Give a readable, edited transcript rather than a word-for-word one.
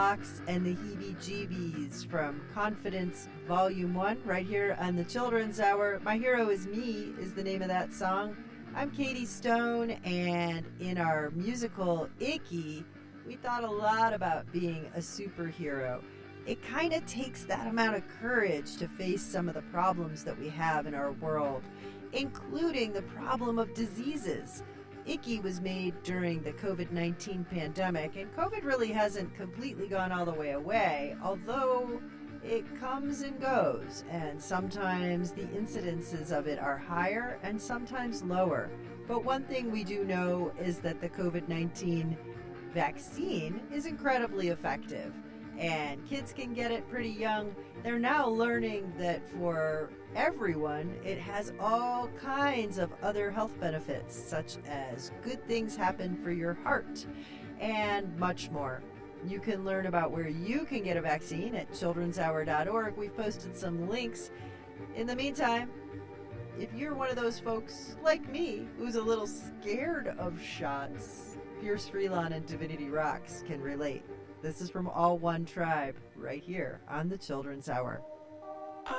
And the heebie-jeebies from Confidence Volume 1 right here on the Children's Hour. My Hero Is Me is the name of that song. I'm Katie Stone, and in our musical Icky, we thought a lot about being a superhero. It kind of takes that amount of courage to face some of the problems that we have in our world, including the problem of diseases. Icky was made during the COVID-19 pandemic, and COVID really hasn't completely gone all the way away, although it comes and goes, and sometimes the incidences of it are higher and sometimes lower. But one thing we do know is that the COVID-19 vaccine is incredibly effective, and kids can get it pretty young. They're now learning that for everyone, it has all kinds of other health benefits, such as good things happen for your heart and much more. You can learn about where you can get a vaccine at childrenshour.org. We've posted some links. In the meantime, if you're one of those folks like me who's a little scared of shots, Pierce Freelon and Divinity Rocks can relate. This is from All One Tribe right here on the Children's Hour.